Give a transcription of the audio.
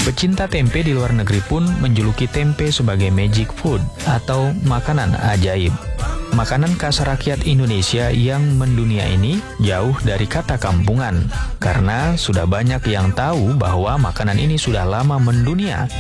Pecinta tempe di luar negeri pun menjuluki tempe sebagai magic food atau makanan ajaib. Makanan khas rakyat Indonesia yang mendunia ini jauh dari kata kampungan, karena sudah banyak yang tahu bahwa makanan ini sudah lama mendunia